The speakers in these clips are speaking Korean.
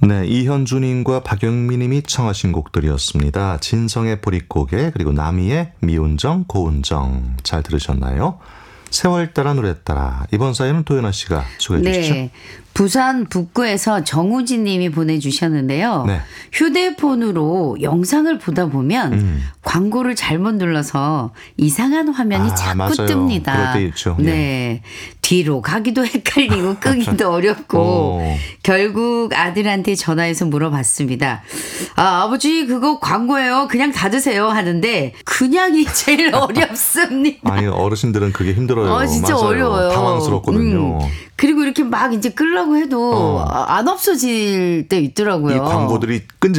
네, 이현주님과 박영미님이 청하신 곡들이었습니다. 진성의 보릿고개 그리고 남이의 미운정 고운정 잘 들으셨나요? 세월 따라 노래 따라 이번 사연은 도연아 씨가 소개해 주시죠. 네. 부산 북구에서 정우진 님이 보내주셨는데요. 네. 휴대폰으로 영상을 보다 보면 광고를 잘못 눌러서 이상한 화면이 자꾸 맞아요. 뜹니다. 그럴 때 있죠. 네. 뒤로 가기도 헷갈리고 끄기도 어렵고 결국 아들한테 전화해서 물어봤습니다. 아버지 그거 광고예요. 그냥 닫으세요 하는데 그냥이 제일 어렵습니다. 아니 어르신들은 그게 힘들어요. 진짜 맞아요. 어려워요. 당황스럽거든요. 그리고 이렇게 막 이제 끌려고 해도 안 없어질 때 있더라고요. 이 광고들이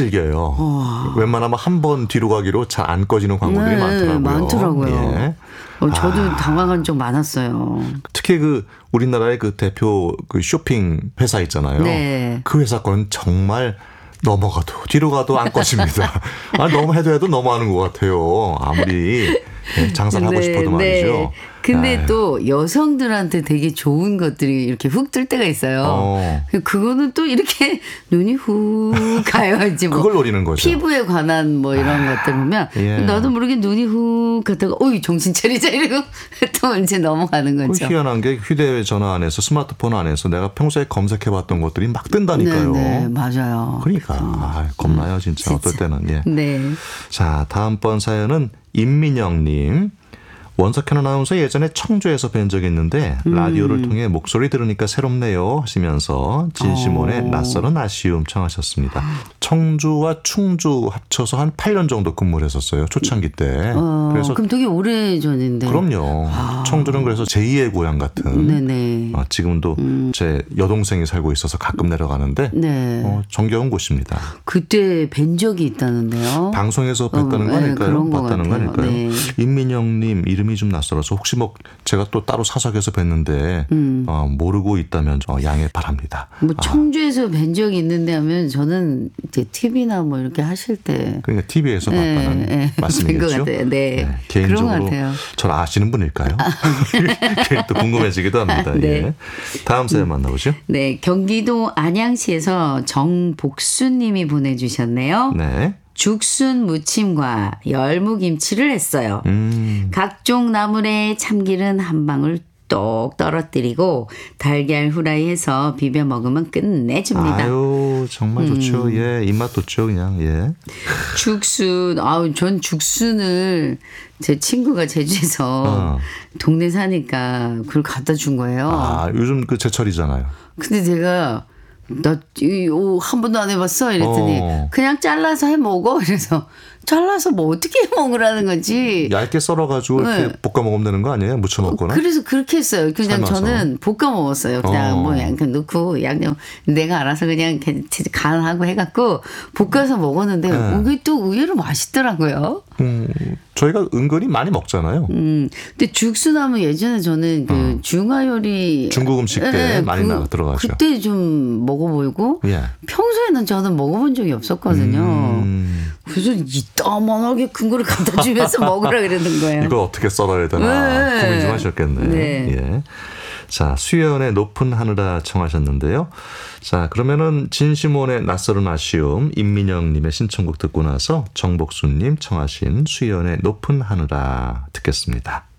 끈질겨요. 웬만하면 한 번 뒤로 가기로 잘 안 꺼지는 광고들이 많더라고요. 예. 저도 당황한 적 많았어요. 특히 우리나라의 대표 쇼핑 회사 있잖아요. 네. 그 회사 거는 정말 넘어가도 뒤로 가도 안 꺼집니다. 너무 해도 넘어가는 것 같아요. 아무리 장사를 하고 싶어도 말이죠. 네. 근데 또 여성들한테 되게 좋은 것들이 이렇게 훅 뜰 때가 있어요. 그거는 또 이렇게 눈이 훅 가야지. 그걸 노리는 거죠. 피부에 관한 이런 것들 보면 나도 모르게 눈이 훅 갔다가 정신 차리자 이러고 또 이제 넘어가는 거죠. 희한한 게 휴대전화 안에서 스마트폰 안에서 내가 평소에 검색해봤던 것들이 막 뜬다니까요. 네, 맞아요. 그러니까 겁나요 진짜 어떨 때는. 예. 네. 자 다음번 사연은 임민영님. 원석현 아나운서 예전에 청주에서 뵌 적이 있는데 라디오를 통해 목소리 들으니까 새롭네요 하시면서 진시몬의 낯설은 아쉬움 청하셨습니다. 청주와 충주 합쳐서 한 8년 정도 근무를 했었어요. 초창기 때. 그래서 그럼 되게 오래전인데. 그럼요. 청주는 그래서 제2의 고향 같은. 네네. 지금도 제 여동생이 살고 있어서 가끔 내려가는데 정겨운 곳입니다. 그때 뵌 적이 있다는데요. 방송에서 뵀다는 거 아닐까요? 봤다는 거 아닐까요? 네. 임민영님 이름이 좀 낯설어서 혹시 제가 또 따로 사석에서 뵀는데 모르고 있다면 양해 바랍니다. 청주에서 뵌 적이 있는데 하면 저는 이제 TV나 이렇게 하실 때 그러니까 TV에서 봤다는 말씀이겠죠? 네. 네. 개인적으로 저를 아시는 분일까요? 또 궁금해지기도 합니다. 네. 예. 다음 사연 만나보죠. 네, 경기도 안양시에서 정복수님이 보내주셨네요. 네. 죽순 무침과 열무김치를 했어요. 각종 나물에 참기름 한 방울 똑 떨어뜨리고 달걀 후라이해서 비벼 먹으면 끝내줍니다. 아유 정말 좋죠. 예, 입맛 돋죠 그냥. 예. 죽순, 전 죽순을 제 친구가 제주에서 동네 사니까 그걸 갖다 준 거예요. 요즘 제철이잖아요. 근데 제가 나 한 번도 안 해봤어 이랬더니 그냥 잘라서 해 먹어. 그래서 잘라서 어떻게 해 먹으라는 건지. 얇게 썰어가지고 이렇게 볶아 먹으면 되는 거 아니에요? 무쳐 먹거나. 그래서 그렇게 했어요. 그냥 삶아서. 저는 볶아 먹었어요. 그냥 양념 넣고 양념 내가 알아서 그냥 간하고 해갖고 볶아서 먹었는데 이게 또 의외로 맛있더라고요. 저희가 은근히 많이 먹잖아요. 근데 죽순하면 예전에 저는 중화요리 중국 음식 때 많이 들어가죠. 그때 좀 먹어보고 평소에는 저는 먹어본 적이 없었거든요. 그래서 이따만하게 큰 거를 갖다 주면서 먹으라 그러는 거예요. 이걸 어떻게 썰어야 되나 고민 좀 하셨겠네. 네. 예. 자, 수연의 높은 하늘아 청하셨는데요. 자, 그러면은 진시몬의 낯설은 아쉬움 임민영님의 신청곡 듣고 나서 정복수님 청하신 수연의 높은 하늘아 듣겠습니다.